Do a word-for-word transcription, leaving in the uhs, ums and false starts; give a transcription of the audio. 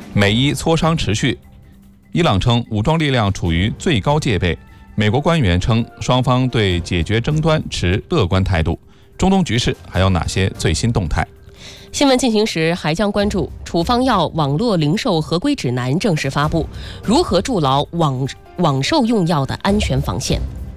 美伊磋商持续，伊朗称武装力量处于最高戒备。美国官员称，双方对解决争端持乐观态度。中东局势还有哪些最新动态？ 新闻进行时还将关注处方药网络零售合规指南正式发布，如何筑牢网网售用药的安全防线。